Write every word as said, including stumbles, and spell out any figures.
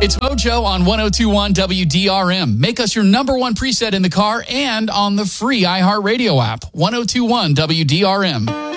It's Mojo on one oh two point one W D R M. Make us your number one preset in the car and on the free iHeartRadio app. one oh two point one W D R M.